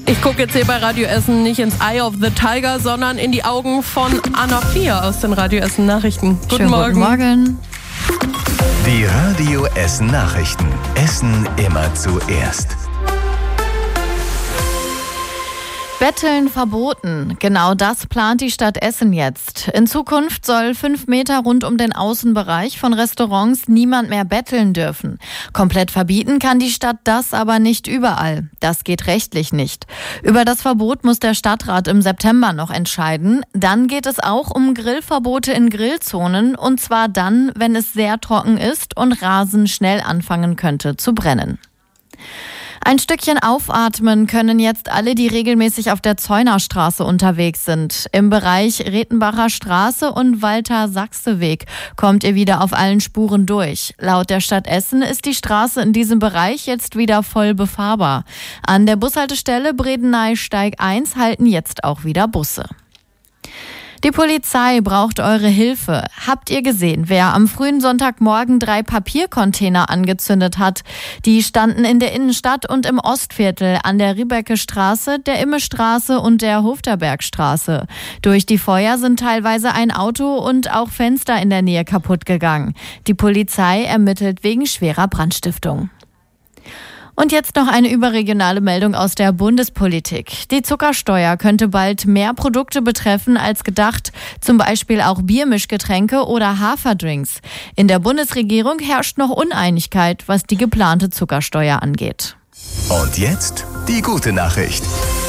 Ich gucke jetzt hier bei Radio Essen nicht ins Eye of the Tiger, sondern in die Augen von Anna 4 aus den Radio Essen Nachrichten. Guten Morgen. Die Radio Essen Nachrichten. Essen immer zuerst. Betteln verboten. Genau das plant die Stadt Essen jetzt. In Zukunft soll 5 Meter rund um den Außenbereich von Restaurants niemand mehr betteln dürfen. Komplett verbieten kann die Stadt das aber nicht überall. Das geht rechtlich nicht. Über das Verbot muss der Stadtrat im September noch entscheiden. Dann geht es auch um Grillverbote in Grillzonen, und zwar dann, wenn es sehr trocken ist und Rasen schnell anfangen könnte zu brennen. Ein Stückchen aufatmen können jetzt alle, die regelmäßig auf der Zeunerstraße unterwegs sind. Im Bereich Rethenbacher Straße und Walter-Sachse-Weg kommt ihr wieder auf allen Spuren durch. Laut der Stadt Essen ist die Straße in diesem Bereich jetzt wieder voll befahrbar. An der Bushaltestelle Bredeney-Steig 1 halten jetzt auch wieder Busse. Die Polizei braucht eure Hilfe. Habt ihr gesehen, wer am frühen Sonntagmorgen 3 Papiercontainer angezündet hat? Die standen in der Innenstadt und im Ostviertel an der Ribecke-Straße, der Imme-Straße und der Hofterbergstraße. Durch die Feuer sind teilweise ein Auto und auch Fenster in der Nähe kaputt gegangen. Die Polizei ermittelt wegen schwerer Brandstiftung. Und jetzt noch eine überregionale Meldung aus der Bundespolitik. Die Zuckersteuer könnte bald mehr Produkte betreffen als gedacht, zum Beispiel auch Biermischgetränke oder Haferdrinks. In der Bundesregierung herrscht noch Uneinigkeit, was die geplante Zuckersteuer angeht. Und jetzt die gute Nachricht.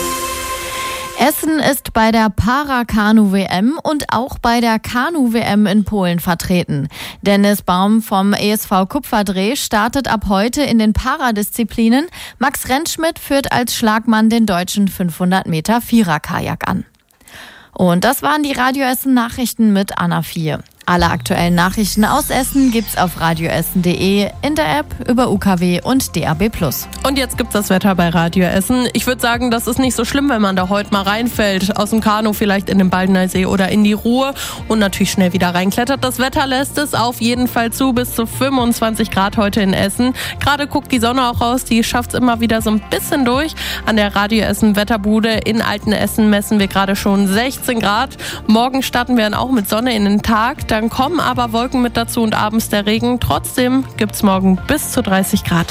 Essen ist bei der Para-Kanu-WM und auch bei der Kanu-WM in Polen vertreten. Dennis Baum vom ESV Kupferdreh startet ab heute in den Paradisziplinen. Max Rentschmidt führt als Schlagmann den deutschen 500 Meter Vierer-Kajak an. Und das waren die Radio Essen Nachrichten mit Anna 4. Alle aktuellen Nachrichten aus Essen gibt's auf radioessen.de, in der App, über UKW und DAB+. Und jetzt gibt's das Wetter bei Radio Essen. Ich würde sagen, das ist nicht so schlimm, wenn man da heute mal reinfällt. Aus dem Kanu vielleicht in den Baldener See oder in die Ruhe und natürlich schnell wieder reinklettert. Das Wetter lässt es auf jeden Fall zu, bis zu 25 Grad heute in Essen. Gerade guckt die Sonne auch raus, die schafft's immer wieder so ein bisschen durch. An der Radio Essen Wetterbude in Altenessen messen wir gerade schon 16 Grad. Morgen starten wir dann auch mit Sonne in den Tag. Dann kommen aber Wolken mit dazu und abends der Regen. Trotzdem gibt's morgen bis zu 30 Grad.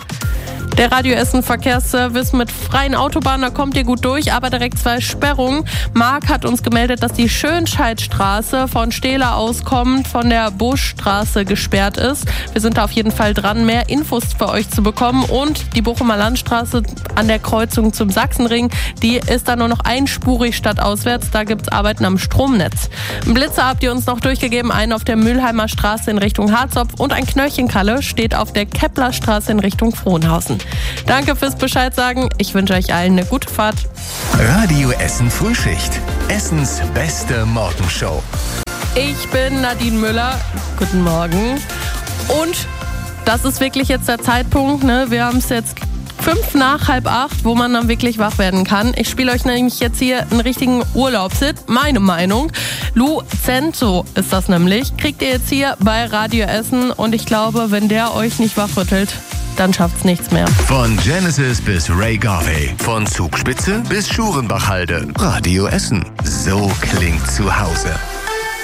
Der Radio Essen Verkehrsservice mit freien Autobahnen, da kommt ihr gut durch, aber direkt 2 Sperrungen. Marc hat uns gemeldet, dass die Schönscheidstraße von Stehler aus kommend von der Buschstraße gesperrt ist. Wir sind da auf jeden Fall dran, mehr Infos für euch zu bekommen. Und die Bochumer Landstraße an der Kreuzung zum Sachsenring, die ist da nur noch einspurig stadtauswärts. Da gibt's Arbeiten am Stromnetz. Ein Blitzer habt ihr uns noch durchgegeben, einen auf der Mülheimer Straße in Richtung Harzopf und ein Knöllchenkalle steht auf der Keplerstraße in Richtung Frohnhausen. Danke fürs Bescheid sagen. Ich wünsche euch allen eine gute Fahrt. Radio Essen Frühschicht. Essens beste Morgenshow. Ich bin Nadine Müller. Guten Morgen. Und das ist wirklich jetzt der Zeitpunkt, ne? Wir haben es jetzt 5 nach halb 8, wo man dann wirklich wach werden kann. Ich spiele euch nämlich jetzt hier einen richtigen Urlaubshit. Meine Meinung. Lucento ist das nämlich. Kriegt ihr jetzt hier bei Radio Essen. Und ich glaube, wenn der euch nicht wachrüttelt, dann schafft's nichts mehr. Von Genesis bis Ray Garvey. Von Zugspitze bis Schurenbachhalde. Radio Essen. So klingt zu Hause.